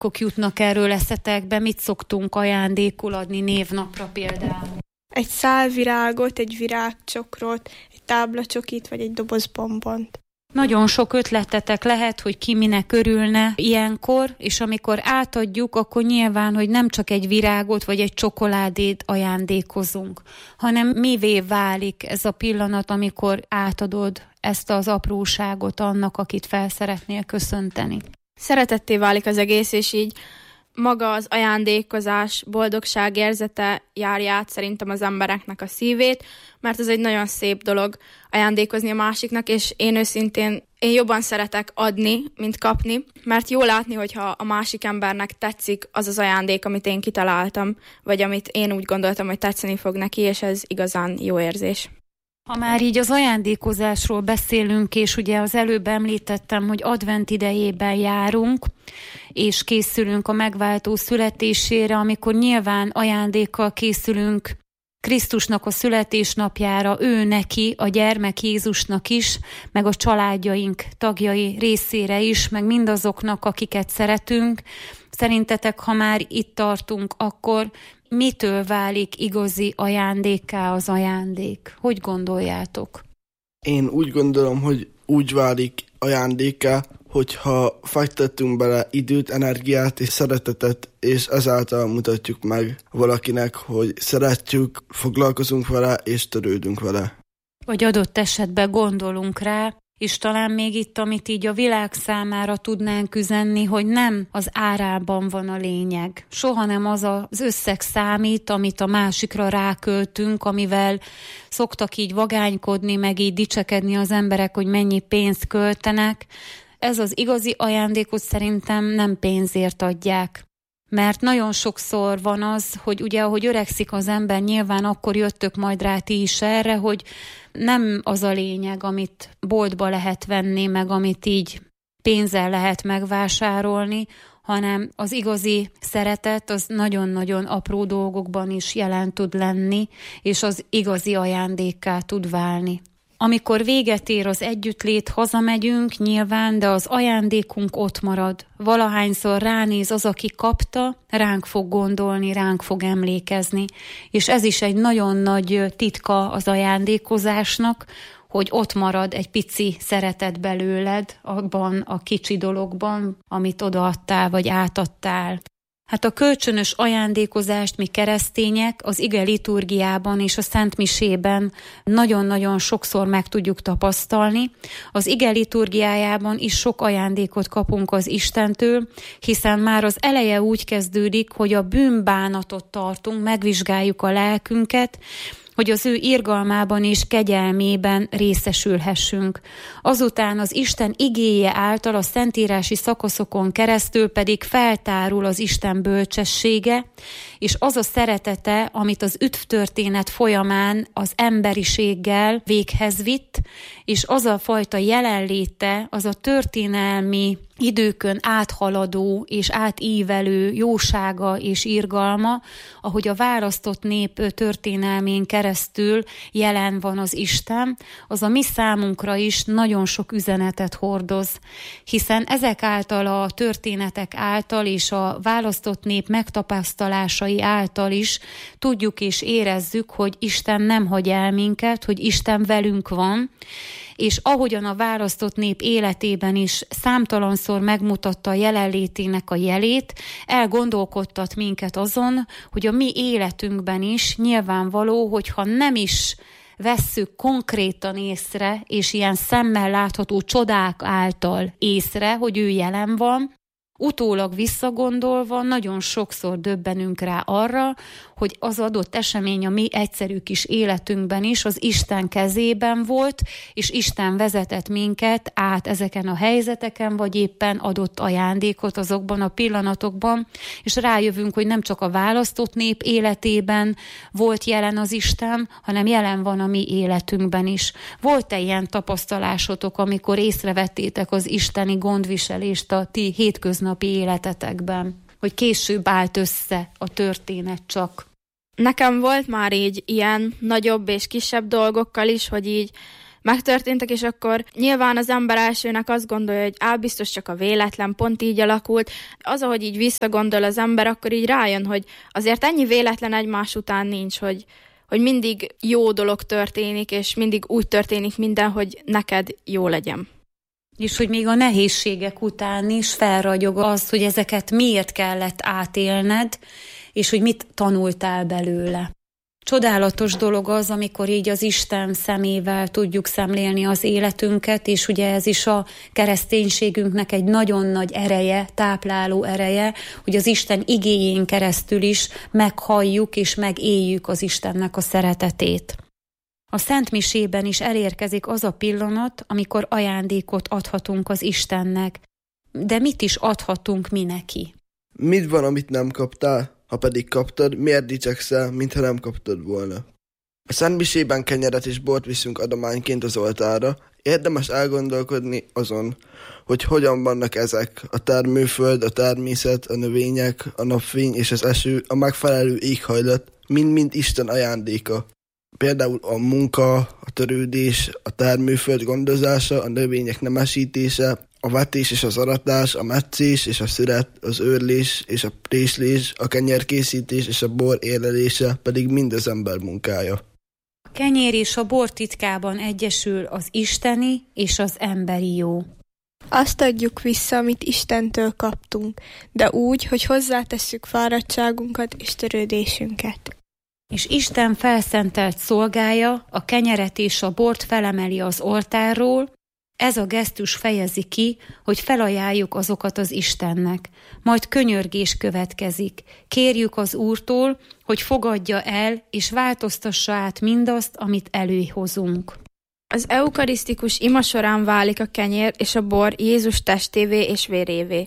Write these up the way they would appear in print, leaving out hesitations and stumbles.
jutnak erről eszetekbe? Mit szoktunk ajándékul adni névnapra például? Egy szál virágot, egy virágcsokrot, egy táblacsokit, vagy egy doboz bombont. Nagyon sok ötletetek lehet, hogy ki minek örülne ilyenkor, és amikor átadjuk, akkor nyilván, hogy nem csak egy virágot vagy egy csokoládét ajándékozunk, hanem mivé válik ez a pillanat, amikor átadod ezt az apróságot annak, akit fel szeretnél köszönteni. Szeretetté válik az egész, és így maga az ajándékozás, boldogság érzete járja át szerintem az embereknek a szívét, mert ez egy nagyon szép dolog ajándékozni a másiknak, és én őszintén jobban szeretek adni, mint kapni, mert jó látni, hogyha a másik embernek tetszik az az ajándék, amit én kitaláltam, vagy amit én úgy gondoltam, hogy tetszeni fog neki, és ez igazán jó érzés. Ha már így az ajándékozásról beszélünk, és ugye az előbb említettem, hogy advent idejében járunk, és készülünk a megváltó születésére, amikor nyilván ajándékkal készülünk Krisztusnak a születésnapjára, ő neki, a gyermek Jézusnak is, meg a családjaink tagjai részére is, meg mindazoknak, akiket szeretünk. Szerintetek, ha már itt tartunk, akkor mitől válik igazi ajándékká az ajándék? Hogy gondoljátok? Én úgy gondolom, hogy úgy válik ajándékká, hogyha fektettünk bele időt, energiát és szeretetet, és ezáltal mutatjuk meg valakinek, hogy szeretjük, foglalkozunk vele és törődünk vele. Vagy adott esetben gondolunk rá, és talán még itt, amit így a világ számára tudnánk üzenni, hogy nem az árában van a lényeg. Soha nem az az összeg számít, amit a másikra ráköltünk, amivel szoktak így vagánykodni, meg így dicsekedni az emberek, hogy mennyi pénzt költenek. Ez az igazi ajándékot szerintem nem pénzért adják. Mert nagyon sokszor van az, hogy ugye ahogy öregszik az ember, nyilván akkor jöttök majd rá ti is erre, hogy nem az a lényeg, amit boltba lehet venni, meg amit így pénzzel lehet megvásárolni, hanem az igazi szeretet az nagyon-nagyon apró dolgokban is jelen tud lenni, és az igazi ajándékká tud válni. Amikor véget ér az együttlét, hazamegyünk nyilván, de az ajándékunk ott marad. Valahányszor ránéz az, aki kapta, ránk fog gondolni, ránk fog emlékezni. És ez is egy nagyon nagy titka az ajándékozásnak, hogy ott marad egy pici szeretet belőled abban a kicsi dologban, amit odaadtál vagy átadtál. Hát a kölcsönös ajándékozást mi keresztények az ige liturgiában és a Szent Misében nagyon-nagyon sokszor meg tudjuk tapasztalni. Az ige liturgiájában is sok ajándékot kapunk az Istentől, hiszen már az eleje úgy kezdődik, hogy a bűnbánatot tartunk, megvizsgáljuk a lelkünket, hogy az ő irgalmában és kegyelmében részesülhessünk. Azután az Isten igéje által a szentírási szakaszokon keresztül pedig feltárul az Isten bölcsessége, és az a szeretete, amit az üdvtörténet folyamán az emberiséggel véghez vitt, és az a fajta jelenléte, az a történelmi időkön áthaladó és átívelő jósága és irgalma, ahogy a választott nép történelmén keresztül jelen van az Isten, az a mi számunkra is nagyon sok üzenetet hordoz, hiszen ezek által a történetek által és a választott nép megtapasztalásai által is tudjuk és érezzük, hogy Isten nem hagy el minket, hogy Isten velünk van, és ahogyan a választott nép életében is számtalanszor megmutatta a jelenlétének a jelét, elgondolkodtat minket azon, hogy a mi életünkben is nyilvánvaló, hogyha nem is vesszük konkrétan észre, és ilyen szemmel látható csodák által észre, hogy ő jelen van, utólag visszagondolva nagyon sokszor döbbenünk rá arra, hogy az adott esemény a mi egyszerű kis életünkben is az Isten kezében volt, és Isten vezetett minket át ezeken a helyzeteken, vagy éppen adott ajándékot azokban a pillanatokban, és rájövünk, hogy nem csak a választott nép életében volt jelen az Isten, hanem jelen van a mi életünkben is. Volt-e ilyen tapasztalásotok, amikor észrevettétek az isteni gondviselést a ti hétköznapi életetekben, hogy később állt össze a történet csak? Nekem volt már így ilyen nagyobb és kisebb dolgokkal is, hogy így megtörténtek, és akkor nyilván az ember elsőnek azt gondolja, hogy biztos csak a véletlen, pont így alakult. Az, ahogy így visszagondol az ember, akkor így rájön, hogy azért ennyi véletlen egymás után nincs, hogy mindig jó dolog történik, és mindig úgy történik minden, hogy neked jó legyen. És hogy még a nehézségek után is felragyog az, hogy ezeket miért kellett átélned, és hogy mit tanultál belőle. Csodálatos dolog az, amikor így az Isten szemével tudjuk szemlélni az életünket, és ugye ez is a kereszténységünknek egy nagyon nagy ereje, tápláló ereje, hogy az Isten igéjén keresztül is meghalljuk és megéljük az Istennek a szeretetét. A szentmisében is elérkezik az a pillanat, amikor ajándékot adhatunk az Istennek. De mit is adhatunk mi neki? Mit van, amit nem kaptál? Ha pedig kaptad, miért dicsekszel, mintha nem kaptad volna? A szentmisében kenyeret és bort viszünk adományként az oltárra. Érdemes elgondolkodni azon, hogy hogyan vannak ezek: a termőföld, a természet, a növények, a napfény és az eső, a megfelelő éghajlat, mind-mind Isten ajándéka. Például a munka, a törődés, a termőföld gondozása, a növények nemesítése, a vetés és az aratás, a metszés és a szüret, az őrlés és a préslés, a kenyérkészítés és a bor érlelése pedig mind az ember munkája. A kenyér és a bor titkában egyesül az isteni és az emberi jó. Azt adjuk vissza, amit Istentől kaptunk, de úgy, hogy hozzátesszük fáradtságunkat és törődésünket. És Isten felszentelt szolgája a kenyeret és a bort felemeli az oltárról. Ez a gesztus fejezi ki, hogy felajánljuk azokat az Istennek. Majd könyörgés következik. Kérjük az Úrtól, hogy fogadja el és változtassa át mindazt, amit előhozunk. Az eukarisztikus ima során válik a kenyér és a bor Jézus testévé és vérévé.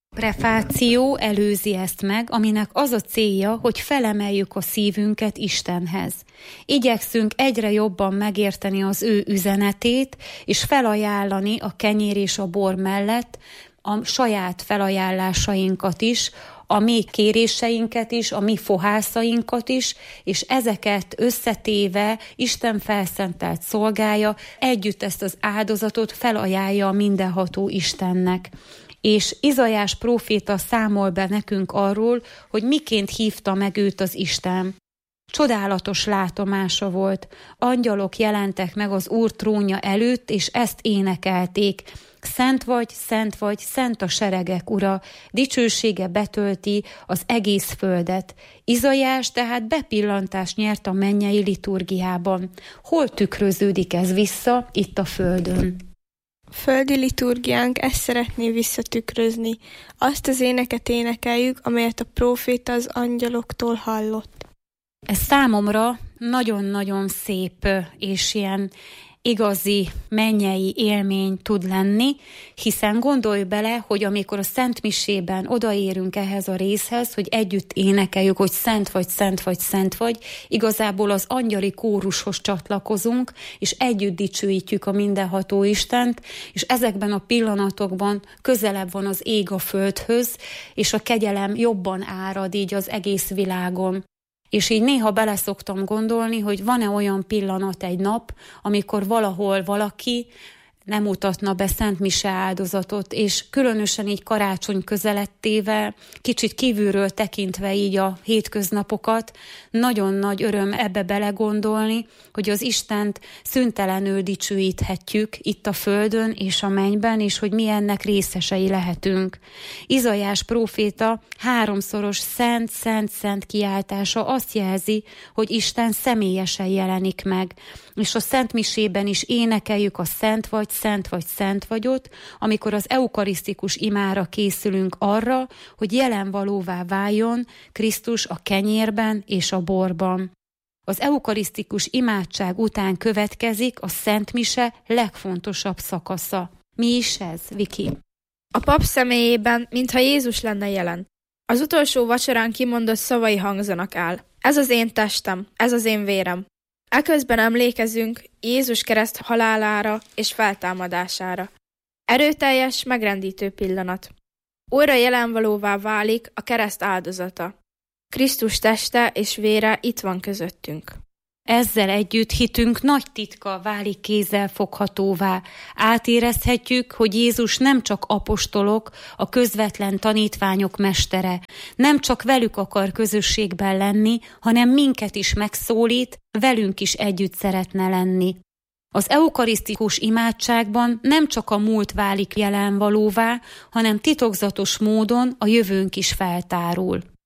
Prefáció előzi ezt meg, aminek az a célja, hogy felemeljük a szívünket Istenhez. Igyekszünk egyre jobban megérteni az ő üzenetét, és felajánlani a kenyér és a bor mellett a saját felajánlásainkat is, a mi kéréseinket is, a mi fohászainkat is, és ezeket összetéve Isten felszentelt szolgája együtt ezt az áldozatot felajánlja a mindenható Istennek. És Izaiás próféta számol be nekünk arról, hogy miként hívta meg őt az Isten. Csodálatos látomása volt. Angyalok jelentek meg az Úr trónja előtt, és ezt énekelték. Szent vagy, szent a seregek ura, dicsősége betölti az egész földet. Izaiás tehát bepillantást nyert a mennyei liturgiában. Hol tükröződik ez vissza itt a földön? Földi liturgiánk ezt szeretné visszatükrözni. Azt az éneket énekeljük, amelyet a próféta az angyaloktól hallott. Ez számomra nagyon-nagyon szép és ilyen igazi mennyei élmény tud lenni, hiszen gondolj bele, hogy amikor a szentmisében odaérünk ehhez a részhez, hogy együtt énekeljük, hogy szent vagy, igazából az angyali kórushoz csatlakozunk, és együtt dicsőítjük a mindenható Istent, és ezekben a pillanatokban közelebb van az ég a földhöz, és a kegyelem jobban árad így az egész világon. És így néha beleszoktam gondolni, hogy van-e olyan pillanat egy nap, amikor valahol valaki nem mutatna be Szent Mise áldozatot, és különösen így karácsony közelettével, kicsit kívülről tekintve így a hétköznapokat, nagyon nagy öröm ebbe belegondolni, hogy az Istent szüntelenül dicsőíthetjük itt a földön és a mennyben, és hogy mi ennek részesei lehetünk. Izaiás próféta háromszoros szent kiáltása azt jelzi, hogy Isten személyesen jelenik meg, és a Szent Misében is énekeljük a szent vagyot, amikor az eukarisztikus imára készülünk arra, hogy jelenvalóvá váljon Krisztus a kenyérben és a borban. Az eukarisztikus imádság után következik a Szent Mise legfontosabb szakasza. Mi is ez, Viki? A pap személyében, mintha Jézus lenne jelen. Az utolsó vacsorán kimondott szavai hangzanak el. Ez az én testem, ez az én vérem. Eközben emlékezünk Jézus kereszt halálára és feltámadására. Erőteljes, megrendítő pillanat. Újra jelenvalóvá válik a kereszt áldozata. Krisztus teste és vére itt van közöttünk. Ezzel együtt hitünk nagy titka válik kézzelfoghatóvá. Átérezhetjük, hogy Jézus nem csak apostolok, a közvetlen tanítványok mestere, nem csak velük akar közösségben lenni, hanem minket is megszólít, velünk is együtt szeretne lenni. Az eukarisztikus imádságban nem csak a múlt válik jelenvalóvá, hanem titokzatos módon a jövőnk is feltárul.